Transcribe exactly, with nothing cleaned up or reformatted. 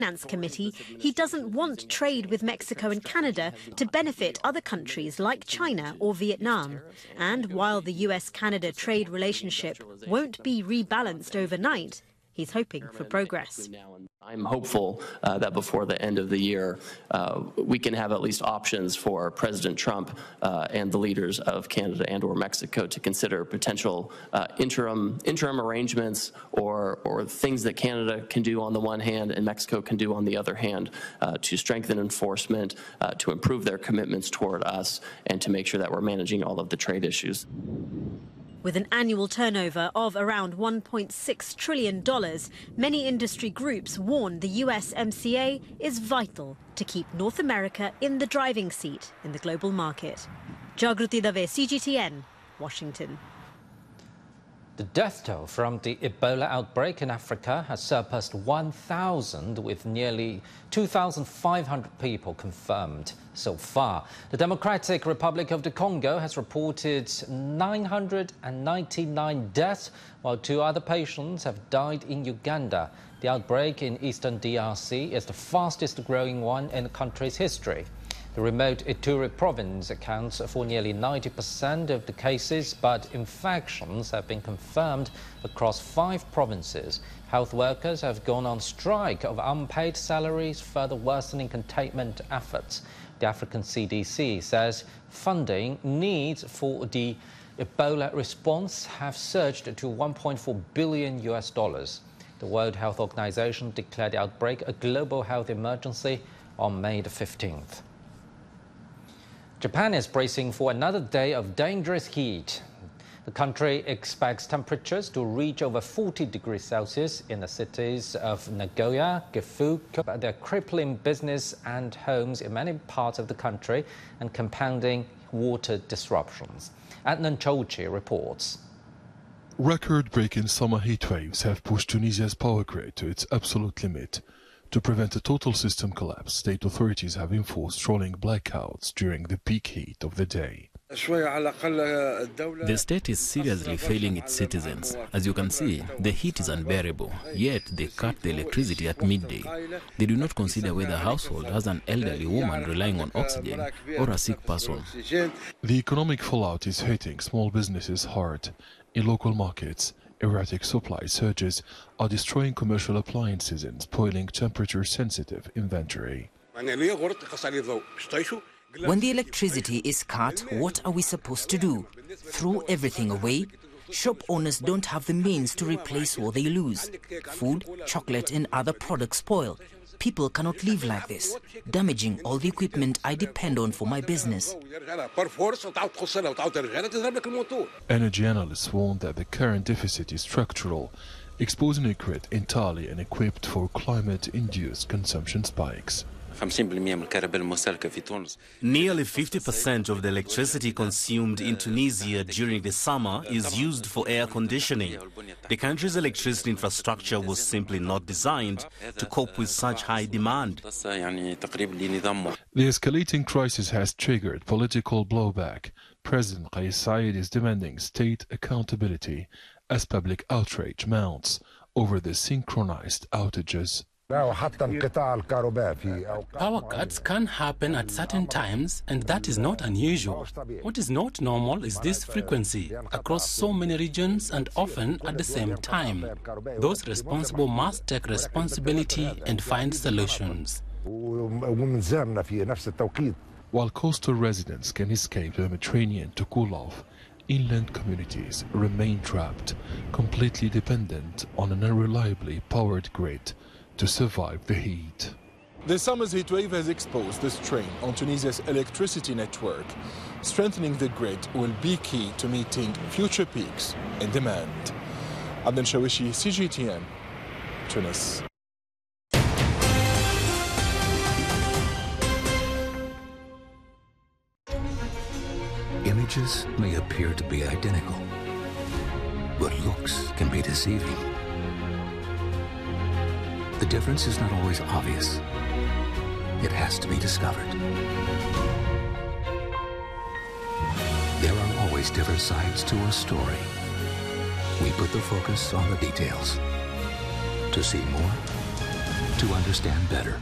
Finance Committee, he doesn't want trade with Mexico and Canada to benefit other countries like China or Vietnam. And while the U S Canada trade relationship won't be rebalanced overnight, he's hoping for progress. I'm hopeful uh, that before the end of the year, uh, we can have at least options for President Trump uh, and the leaders of Canada and or Mexico to consider potential uh, interim interim arrangements or, or things that Canada can do on the one hand and Mexico can do on the other hand uh, to strengthen enforcement, uh, to improve their commitments toward us, and to make sure that we're managing all of the trade issues. With an annual turnover of around one point six trillion dollars, many industry groups warn the U S M C A is vital to keep North America in the driving seat in the global market. Jagruti Dave, C G T N, Washington. The death toll from the Ebola outbreak in Africa has surpassed one thousand, with nearly two thousand five hundred people confirmed so far. The Democratic Republic of the Congo has reported nine hundred ninety-nine deaths, while two other patients have died in Uganda. The outbreak in eastern D R C is the fastest growing one in the country's history. The remote Ituri province accounts for nearly ninety percent of the cases, but infections have been confirmed across five provinces. Health workers have gone on strike of unpaid salaries, further worsening containment efforts. The African C D C says funding needs for the Ebola response have surged to one point four billion U S dollars. The World Health Organization declared the outbreak a global health emergency on May the fifteenth. Japan is bracing for another day of dangerous heat. The country expects temperatures to reach over forty degrees Celsius in the cities of Nagoya, Gifu. They're crippling business and homes in many parts of the country and compounding water disruptions. Adnan Chouchi reports. Record-breaking summer heat waves have pushed Tunisia's power grid to its absolute limit. To prevent a total system collapse, state authorities have enforced rolling blackouts during the peak heat of the day. The state is seriously failing its citizens. As you can see, the heat is unbearable, yet they cut the electricity at midday. They do not consider whether a household has an elderly woman relying on oxygen or a sick person. The economic fallout is hitting small businesses hard. In local markets, erratic supply surges are destroying commercial appliances and spoiling temperature-sensitive inventory. When the electricity is cut, what are we supposed to do? Throw everything away? Shop owners don't have the means to replace what they lose. Food, chocolate and other products spoil. People cannot live like this, damaging all the equipment I depend on for my business. Energy analysts warn that the current deficit is structural, exposing a grid entirely unequipped for climate-induced consumption spikes. Nearly fifty percent of the electricity consumed in Tunisia during the summer is used for air conditioning. The country's electricity infrastructure was simply not designed to cope with such high demand. The escalating crisis has triggered political blowback. President Kais Saied is demanding state accountability as public outrage mounts over the synchronized outages. Power cuts can happen at certain times, and that is not unusual. What is not normal is this frequency across so many regions and often at the same time. Those responsible must take responsibility and find solutions. While coastal residents can escape the Mediterranean to cool off, inland communities remain trapped, completely dependent on an unreliably powered grid to survive the heat. The summer's heat wave has exposed the strain on Tunisia's electricity network. Strengthening the grid will be key to meeting future peaks in demand. Adnan Chouchi, C G T N, Tunis. Images may appear to be identical, but looks can be deceiving. The difference is not always obvious. It has to be discovered. There are always different sides to a story. We put the focus on the details. To see more, to understand better.